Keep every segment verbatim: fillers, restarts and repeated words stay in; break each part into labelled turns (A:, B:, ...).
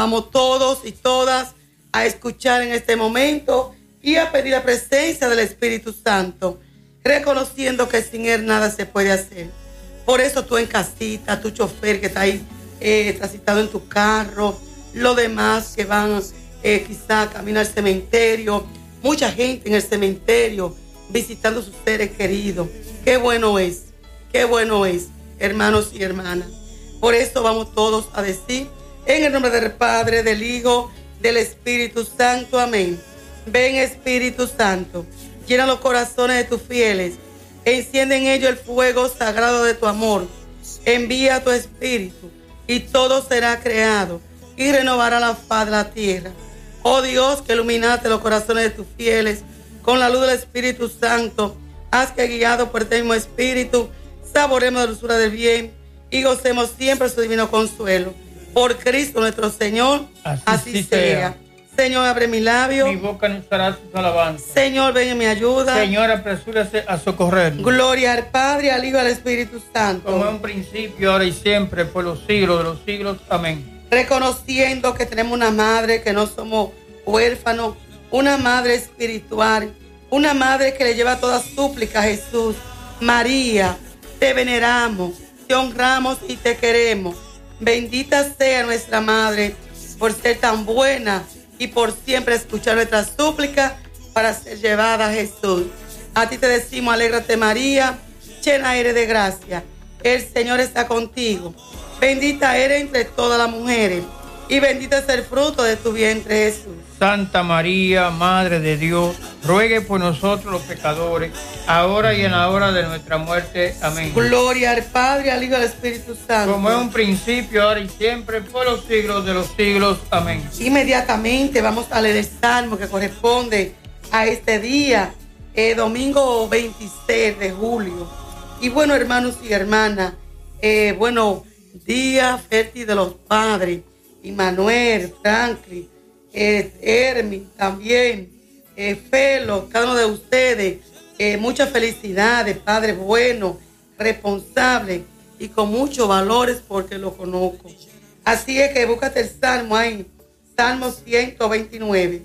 A: Vamos todos y todas a escuchar en este momento y a pedir la presencia del Espíritu Santo, reconociendo que sin Él nada se puede hacer. Por eso tú en casita, tu chofer que está ahí eh, transitado en tu carro, los demás que van eh, quizá camino al cementerio, mucha gente en el cementerio visitando a sus seres queridos. Qué bueno es, qué bueno es, hermanos y hermanas. Por eso vamos todos a decir, en el nombre del Padre, del Hijo, del Espíritu Santo, amén. Ven, Espíritu Santo, llena los corazones de tus fieles, enciende en ellos el fuego sagrado de tu amor. Envía tu Espíritu y todo será creado y renovará la faz de la tierra. Oh Dios, que iluminaste los corazones de tus fieles con la luz del Espíritu Santo, haz que guiado por el mismo Espíritu saboremos la dulzura del bien y gocemos siempre su divino consuelo. Por Cristo nuestro Señor, así, así sea. sea. Señor, abre mi labio.
B: Mi boca anunciará sus alabanzas.
A: Señor, ven en mi ayuda.
B: Señor, apresúrase a socorrer.
A: Gloria al Padre, al Hijo y al Espíritu Santo.
B: Como en un principio, ahora y siempre, por los siglos de los siglos. Amén.
A: Reconociendo que tenemos una madre, que no somos huérfanos, una madre espiritual, una madre que le lleva toda súplica a Jesús. María, te veneramos, te honramos y te queremos. Bendita sea nuestra madre por ser tan buena y por siempre escuchar nuestra súplica para ser llevada a Jesús. A ti te decimos, alégrate María, llena eres de gracia. El Señor está contigo. Bendita eres entre todas las mujeres y bendito es el fruto de tu vientre, Jesús.
B: Santa María, Madre de Dios, ruegue por nosotros los pecadores, ahora y en la hora de nuestra muerte. Amén.
A: Gloria al Padre, al Hijo y al Espíritu Santo.
B: Como en un principio, ahora y siempre, por los siglos de los siglos. Amén.
A: Inmediatamente vamos a leer el salmo que corresponde a este día, eh, domingo veintiséis de julio. Y bueno, hermanos y hermanas, eh, bueno, día fértil de los padres. Y Manuel, Franklin, eh, Hermi también, eh, Felo, cada uno de ustedes, eh, muchas felicidades, padre bueno, responsable y con muchos valores porque lo conozco. Así es que búscate el salmo ahí, Salmo ciento veintinueve.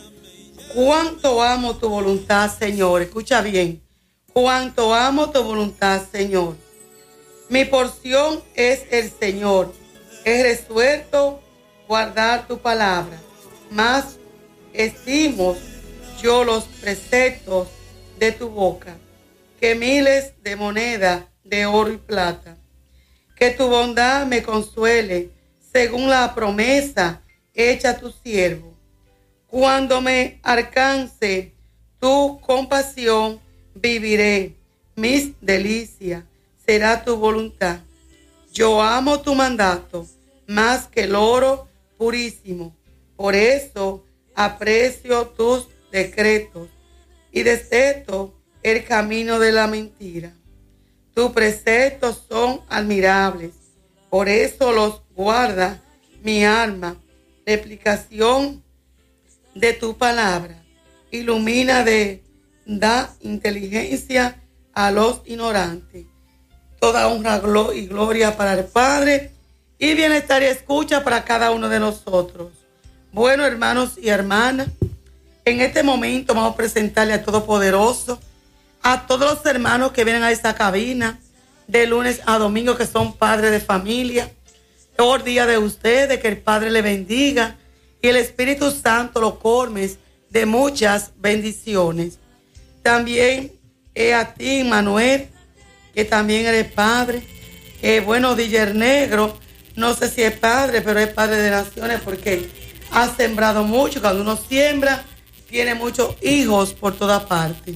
A: Cuánto amo tu voluntad, Señor, escucha bien, cuánto amo tu voluntad, Señor. Mi porción es el Señor, es resuelto guardar tu palabra, más estimo yo los preceptos de tu boca, que miles de moneda de oro y plata. Que tu bondad me consuele, según la promesa hecha a tu siervo. Cuando me alcance tu compasión, viviré, mis delicias será tu voluntad. Yo amo tu mandato más que el oro purísimo. Por eso aprecio tus decretos y detesto el camino de la mentira. Tus preceptos son admirables, por eso los guarda mi alma. La explicación de tu palabra ilumina de da inteligencia a los ignorantes. Toda honra y gloria para el Padre y bienestar y escucha para cada uno de nosotros. Bueno, hermanos y hermanas, en este momento vamos a presentarle a Todopoderoso, a todos los hermanos que vienen a esta cabina de lunes a domingo, que son padres de familia. Por día de ustedes, que el Padre le bendiga y el Espíritu Santo lo colme de muchas bendiciones. También eh, a ti, Manuel, que también eres padre. Eh, bueno, Diller Negro, no sé si es padre, pero es padre de naciones porque ha sembrado mucho. Cuando uno siembra, tiene muchos hijos por toda parte.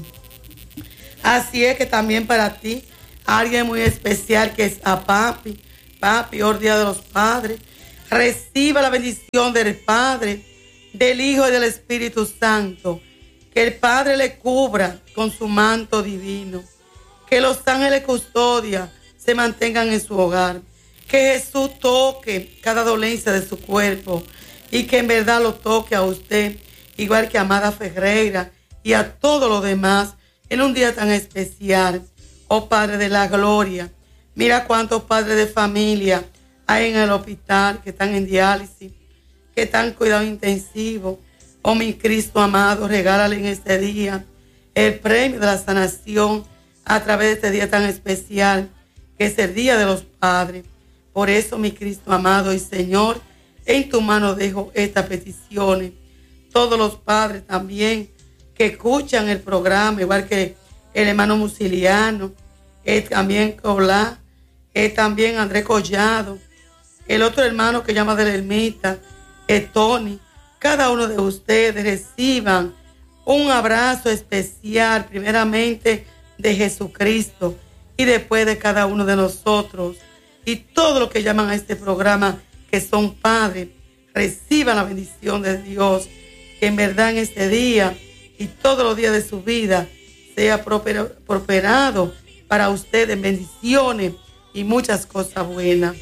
A: Así es que también para ti, alguien muy especial que es a papi. Papi, hoy día de los padres, reciba la bendición del Padre, del Hijo y del Espíritu Santo. Que el Padre le cubra con su manto divino. Que los ángeles custodia se mantengan en su hogar. Que Jesús toque cada dolencia de su cuerpo y que en verdad lo toque a usted, igual que a Amada Ferreira y a todos los demás en un día tan especial. Oh Padre de la gloria, mira cuántos padres de familia hay en el hospital que están en diálisis, que están en cuidado intensivo. Oh mi Cristo amado, regálale en este día el premio de la sanación a través de este día tan especial, que es el Día de los Padres. Por eso, mi Cristo amado y Señor, en tu mano dejo estas peticiones. Todos los padres también que escuchan el programa, igual que el hermano Musiliano, eh, también Colá, eh, también Andrés Collado, el otro hermano que llama de la ermita, eh, Tony. Cada uno de ustedes reciban un abrazo especial, primeramente de Jesucristo y después de cada uno de nosotros. Y todos los que llaman a este programa, que son padres, reciban la bendición de Dios, que en verdad en este día y todos los días de su vida sea prosperado para ustedes, bendiciones y muchas cosas buenas.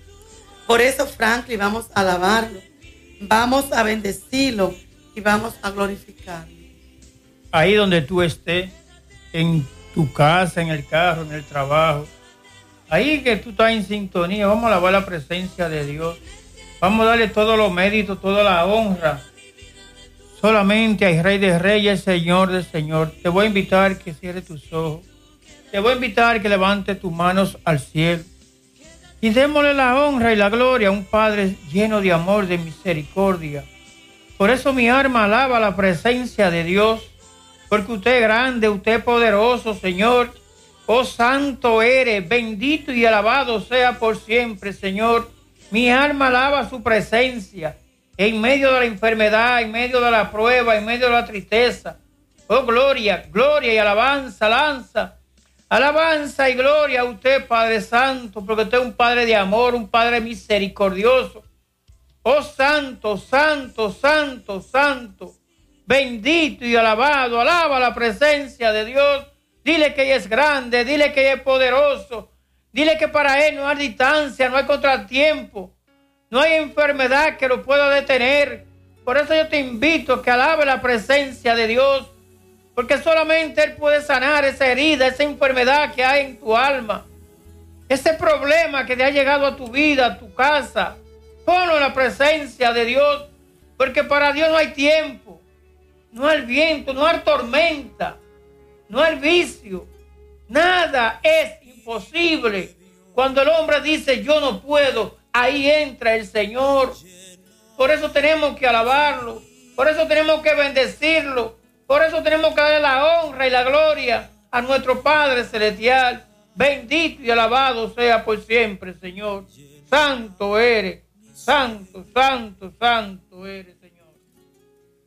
A: Por eso, Franklin, vamos a alabarlo, vamos a bendecirlo y vamos a glorificarlo.
B: Ahí donde tú estés, en tu casa, en el carro, en el trabajo, ahí que tú estás en sintonía, vamos a alabar la presencia de Dios. Vamos a darle todos los méritos, toda la honra solamente al Rey de Reyes, Señor de Señor. Te voy a invitar que cierres tus ojos. Te voy a invitar que levantes tus manos al cielo. Y démosle la honra y la gloria a un Padre lleno de amor, de misericordia. Por eso mi alma alaba la presencia de Dios. Porque usted es grande, usted es poderoso, Señor. Oh, santo eres, bendito y alabado sea por siempre, Señor. Mi alma alaba su presencia en medio de la enfermedad, en medio de la prueba, en medio de la tristeza. Oh, gloria, gloria y alabanza, lanza. Alabanza y gloria a usted, Padre Santo, porque usted es un Padre de amor, un Padre misericordioso. Oh, santo, santo, santo, santo, bendito y alabado. Alaba la presencia de Dios. Dile que ella es grande, dile que ella es poderoso. Dile que para Él no hay distancia, no hay contratiempo, no hay enfermedad que lo pueda detener. Por eso yo te invito a que alabe la presencia de Dios, porque solamente Él puede sanar esa herida, esa enfermedad que hay en tu alma, ese problema que te ha llegado a tu vida, a tu casa. Ponlo en la presencia de Dios, porque para Dios no hay tiempo, no hay viento, no hay tormenta, no hay vicio. Nada es imposible. Cuando el hombre dice yo no puedo, ahí entra el Señor. Por eso tenemos que alabarlo, por eso tenemos que bendecirlo, por eso tenemos que darle la honra y la gloria a nuestro Padre Celestial. Bendito y alabado sea por siempre, Señor. Santo eres, santo, santo, santo eres.